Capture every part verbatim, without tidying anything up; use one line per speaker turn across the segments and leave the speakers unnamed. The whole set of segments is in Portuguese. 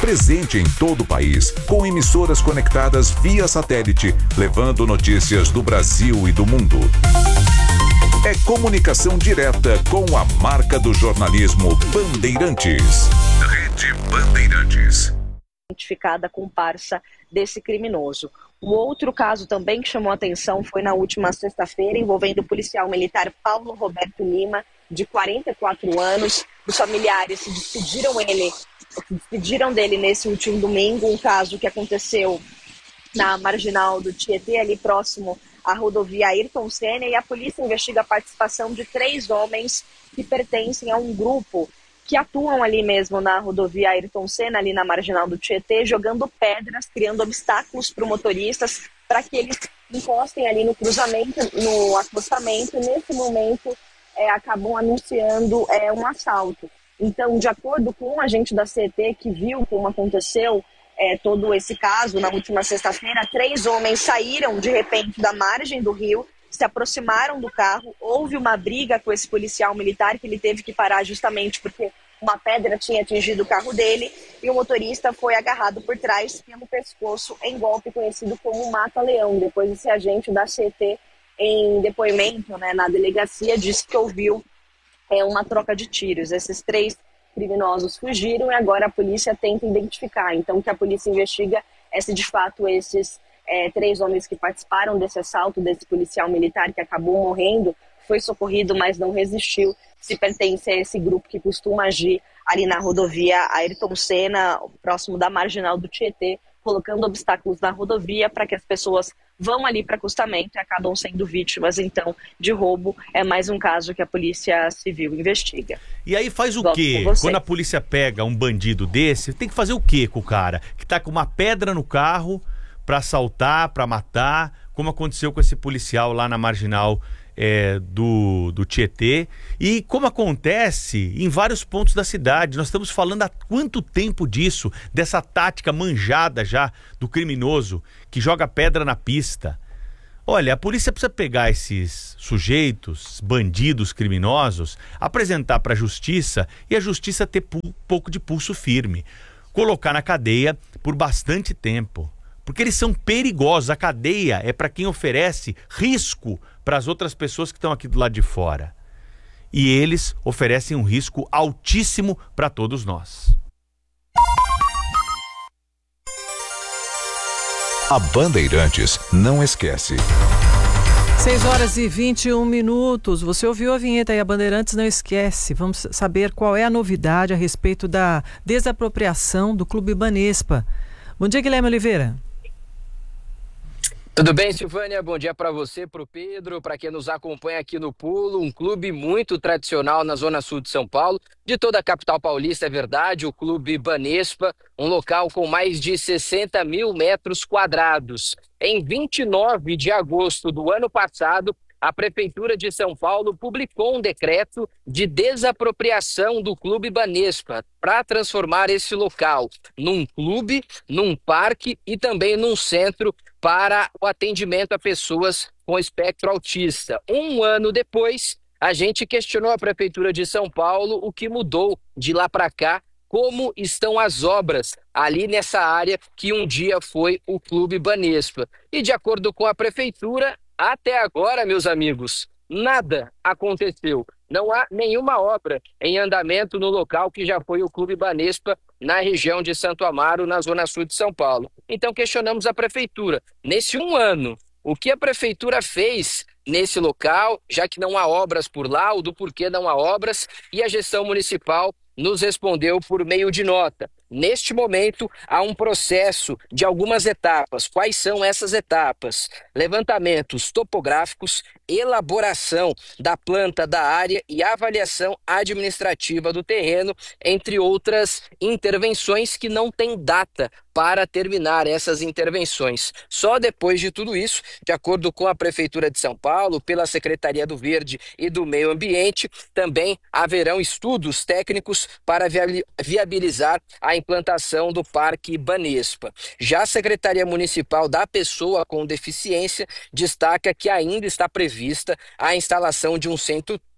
presente em todo o país, com emissoras conectadas via satélite, levando notícias do Brasil e do mundo. É comunicação direta com a marca do jornalismo Bandeirantes. Rede Bandeirantes.
Identificada comparsa desse criminoso. Um outro caso também que chamou a atenção foi na última sexta-feira, envolvendo o policial militar Paulo Roberto Lima, de quarenta e quatro anos. Os familiares se despediram, ele, se despediram dele nesse último domingo, um caso que aconteceu na marginal do Tietê, ali próximo à rodovia Ayrton Senna, e a polícia investiga a participação de três homens que pertencem a um grupo que atuam ali mesmo na rodovia Ayrton Senna, ali na marginal do Tietê, jogando pedras, criando obstáculos para os motoristas, para que eles encostem ali no cruzamento, no acostamento. Nesse momento, é, acabam anunciando é, um assalto. Então, de acordo com o agente da C E T, que viu como aconteceu é, todo esse caso, na última sexta-feira, três homens saíram, de repente, da margem do rio, se aproximaram do carro, houve uma briga com esse policial militar, que ele teve que parar justamente porque uma pedra tinha atingido o carro dele, e o motorista foi agarrado por trás pelo pescoço em golpe conhecido como mata-leão. Depois esse agente da C E T, em depoimento, né, na delegacia, disse que ouviu é, uma troca de tiros. Esses três criminosos fugiram e agora a polícia tenta identificar. Então o que a polícia investiga é se de fato esses É, três homens que participaram desse assalto, desse policial militar que acabou morrendo, foi socorrido, mas não resistiu, se pertence a esse grupo que costuma agir ali na rodovia Ayrton Senna, próximo da marginal do Tietê, colocando obstáculos na rodovia para que as pessoas vão ali para acostamento e acabam sendo vítimas, então, de roubo. É mais um caso que a Polícia Civil investiga.
E aí faz o
Volto
quê? Quando a polícia pega um bandido desse, tem que fazer o quê com o cara? Que tá com uma pedra no carro para assaltar, para matar, como aconteceu com esse policial lá na marginal é, do, do Tietê, e como acontece em vários pontos da cidade. Nós estamos falando há quanto tempo disso, dessa tática manjada já do criminoso que joga pedra na pista. Olha, a polícia precisa pegar esses sujeitos, bandidos criminosos, apresentar para a justiça e a justiça ter um pouco de pulso firme, colocar na cadeia por bastante tempo. Porque eles são perigosos. A cadeia é para quem oferece risco para as outras pessoas que estão aqui do lado de fora. E eles oferecem um risco altíssimo para todos nós.
A Bandeirantes não esquece.
seis horas e vinte e um minutos. Você ouviu a vinheta aí, a Bandeirantes não esquece. Vamos saber qual é a novidade a respeito da desapropriação do Clube Banespa. Bom dia, Guilherme Oliveira.
Tudo bem, Silvânia? Bom dia para você, para o Pedro, para quem nos acompanha aqui no Pulo, um clube muito tradicional na Zona Sul de São Paulo, de toda a capital paulista, é verdade, o Clube Banespa, um local com mais de sessenta mil metros quadrados. Em vinte e nove de agosto do ano passado, a Prefeitura de São Paulo publicou um decreto de desapropriação do Clube Banespa para transformar esse local num clube, num parque e também num centro para o atendimento a pessoas com espectro autista. Um ano depois, a gente questionou a Prefeitura de São Paulo o que mudou de lá para cá, como estão as obras ali nessa área que um dia foi o Clube Banespa. E de acordo com a Prefeitura, até agora, meus amigos, nada aconteceu. Não há nenhuma obra em andamento no local que já foi o Clube Banespa, na região de Santo Amaro, na Zona Sul de São Paulo. Então questionamos a Prefeitura. Nesse um ano, o que a Prefeitura fez nesse local, já que não há obras por lá, o do porquê não há obras, e a gestão municipal nos respondeu por meio de nota. Neste momento, há um processo de algumas etapas. Quais são essas etapas? Levantamentos topográficos, elaboração da planta da área e avaliação administrativa do terreno, entre outras intervenções que não têm data para terminar essas intervenções. Só depois de tudo isso, de acordo com a Prefeitura de São Paulo, pela Secretaria do Verde e do Meio Ambiente, também haverão estudos técnicos para viabilizar a implantação do Parque Banespa. Já a Secretaria Municipal da Pessoa com Deficiência destaca que ainda está prevista a instalação de um centro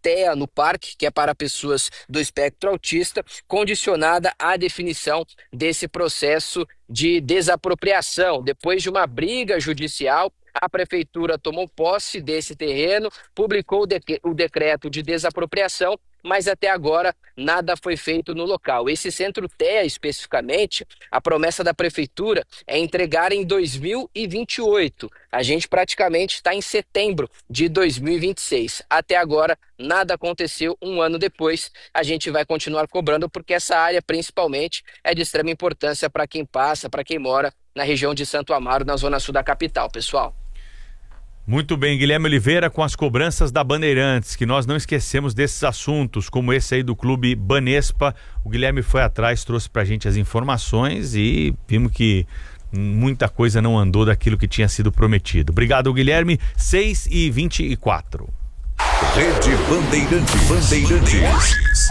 T E A no parque, que é para pessoas do espectro autista, condicionada à definição desse processo de desapropriação. Depois de uma briga judicial, a prefeitura tomou posse desse terreno, publicou o, de- o decreto de desapropriação, mas até agora nada foi feito no local. Esse centro T E A, especificamente, a promessa da prefeitura é entregar em dois mil e vinte e oito. A gente praticamente está em setembro de dois mil e vinte e seis. Até agora nada aconteceu. Um ano depois, a gente vai continuar cobrando, porque essa área, principalmente, é de extrema importância para quem passa, para quem mora na região de Santo Amaro, na zona sul da capital, pessoal.
Muito bem, Guilherme Oliveira, com as cobranças da Bandeirantes, que nós não esquecemos desses assuntos, como esse aí do Clube Banespa. O Guilherme foi atrás, trouxe pra gente as informações e vimos que muita coisa não andou daquilo que tinha sido prometido. Obrigado, Guilherme. seis e vinte e quatro.
Rede Bandeirantes. Bandeirantes.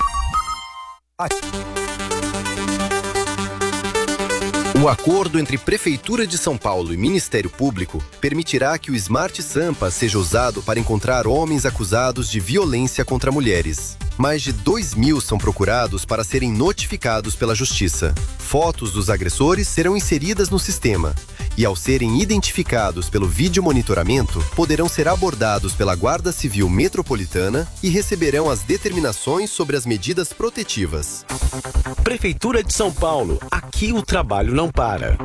O acordo entre Prefeitura de São Paulo e Ministério Público permitirá que o Smart Sampa seja usado para encontrar homens acusados de violência contra mulheres. Mais de dois mil são procurados para serem notificados pela Justiça. Fotos dos agressores serão inseridas no sistema e, ao serem identificados pelo vídeo monitoramento, poderão ser abordados pela Guarda Civil Metropolitana e receberão as determinações sobre as medidas protetivas.
Prefeitura de São Paulo. Aqui o trabalho não para.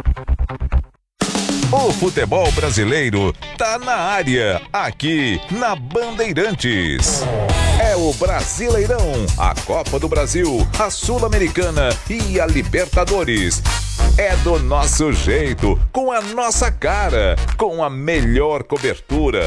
O futebol brasileiro tá na área, aqui na Bandeirantes. É o Brasileirão, a Copa do Brasil, a Sul-Americana e a Libertadores. É do nosso jeito, com a nossa cara, com a melhor cobertura,